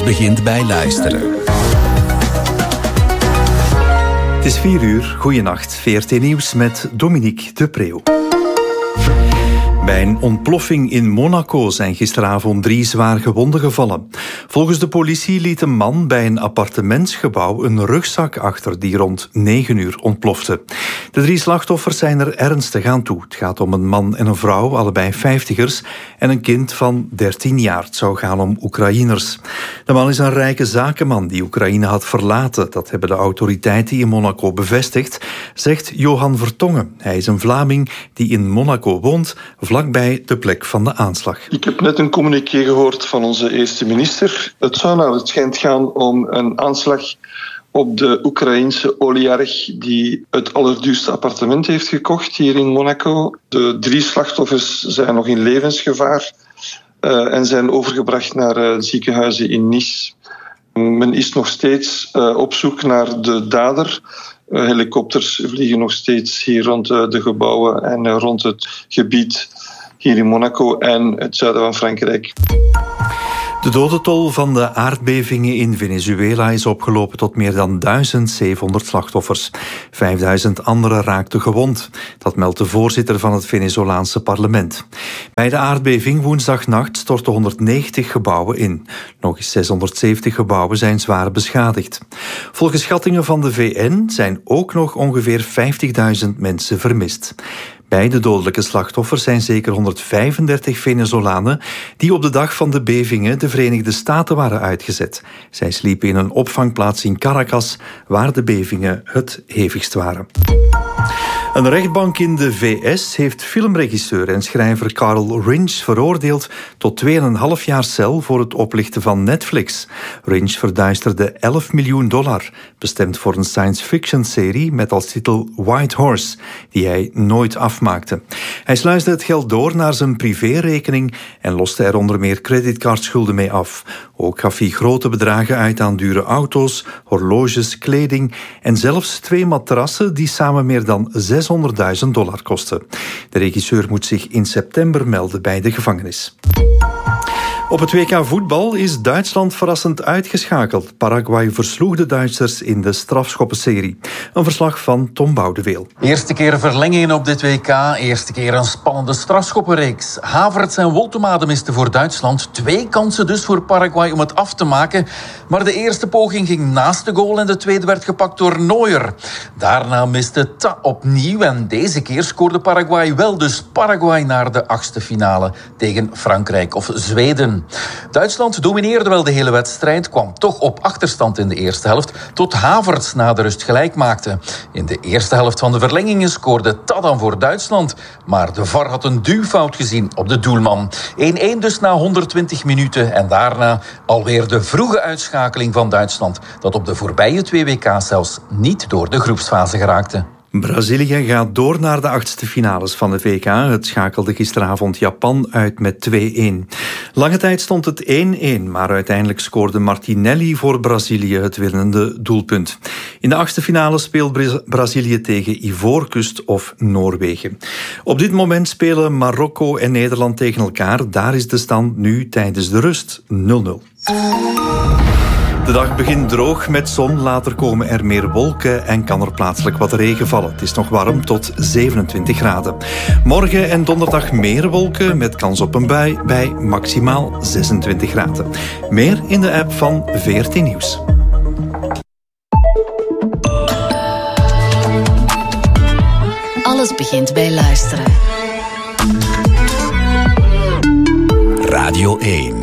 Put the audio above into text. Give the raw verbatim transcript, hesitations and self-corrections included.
Alles begint bij luisteren. Het is vier uur, goeienacht. V R T Nieuws met Dominique de Preeuw. Bij een ontploffing in Monaco zijn gisteravond drie zwaar gewonden gevallen. Volgens de politie liet een man bij een appartementsgebouw een rugzak achter die rond negen uur ontplofte. De drie slachtoffers zijn er ernstig aan toe. Het gaat om een man en een vrouw, allebei vijftigers, en een kind van dertien jaar. Het zou gaan om Oekraïners. De man is een rijke zakenman die Oekraïne had verlaten. Dat hebben de autoriteiten in Monaco bevestigd, zegt Johan Vertongen. Hij is een Vlaming die in Monaco woont, vlakbij de plek van de aanslag. Ik heb net een communiqué gehoord van onze eerste minister. Het zou naar het schijnt gaan om een aanslag op de Oekraïense oligarch die het allerduurste appartement heeft gekocht hier in Monaco. De drie slachtoffers zijn nog in levensgevaar uh, en zijn overgebracht naar uh, ziekenhuizen in Nice. Men is nog steeds uh, op zoek naar de dader. Uh, helikopters vliegen nog steeds hier rond uh, de gebouwen en uh, rond het gebied hier in Monaco en het zuiden van Frankrijk. De dodentol van de aardbevingen in Venezuela is opgelopen tot meer dan duizend zevenhonderd slachtoffers. vijfduizend anderen raakten gewond. Dat meldt de voorzitter van het Venezolaanse parlement. Bij de aardbeving woensdagnacht stortten honderdnegentig gebouwen in. Nog eens zeshonderdzeventig gebouwen zijn zwaar beschadigd. Volgens schattingen van de V N zijn ook nog ongeveer vijftigduizend mensen vermist. Bij de dodelijke slachtoffers zijn zeker honderdvijfendertig Venezolanen die op de dag van de bevingen de Verenigde Staten waren uitgezet. Zij sliepen in een opvangplaats in Caracas, waar de bevingen het hevigst waren. Een rechtbank in de V S heeft filmregisseur en schrijver Carl Rinch veroordeeld tot twee en een half jaar cel voor het oplichten van Netflix. Rinch verduisterde elf miljoen dollar, bestemd voor een science-fiction-serie met als titel White Horse, die hij nooit afmaakte. Hij sluisde het geld door naar zijn privérekening en loste er onder meer creditcardschulden mee af. Ook gaf hij grote bedragen uit aan dure auto's, horloges, kleding en zelfs twee matrassen die samen meer dan zeshonderdduizend dollar kosten. De regisseur moet zich in september melden bij de gevangenis. Op het W K voetbal is Duitsland verrassend uitgeschakeld. Paraguay versloeg de Duitsers in de strafschoppenserie. Een verslag van Tom Boudeweel. Eerste keer verlengingen op dit W K. Eerste keer een spannende strafschoppenreeks. Havertz en Woltemade misten voor Duitsland. Twee kansen dus voor Paraguay om het af te maken. Maar de eerste poging ging naast de goal en de tweede werd gepakt door Neuer. Daarna miste Ta opnieuw en deze keer scoorde Paraguay wel. Dus Paraguay naar de achtste finale tegen Frankrijk of Zweden. Duitsland domineerde wel de hele wedstrijd, kwam toch op achterstand in de eerste helft, tot Havertz na de rust gelijk maakte. In de eerste helft van de verlengingen scoorde Ta dan voor Duitsland, maar de V A R had een duwfout gezien op de doelman. één-één dus na honderdtwintig minuten en daarna alweer de vroege uitschakeling van Duitsland, dat op de voorbije twee W K's zelfs niet door de groepsfase geraakte. Brazilië gaat door naar de achtste finales van het W K. Het schakelde gisteravond Japan uit met twee-één. Lange tijd stond het één-één, maar uiteindelijk scoorde Martinelli voor Brazilië het winnende doelpunt. In de achtste finale speelt Brazilië tegen Ivoorkust of Noorwegen. Op dit moment spelen Marokko en Nederland tegen elkaar. Daar is de stand nu tijdens de rust nul-nul. De dag begint droog met zon, later komen er meer wolken en kan er plaatselijk wat regen vallen. Het is nog warm tot zevenentwintig graden. Morgen en donderdag meer wolken met kans op een bui bij maximaal zesentwintig graden. Meer in de app van V R T Nieuws. Alles begint bij luisteren. Radio één.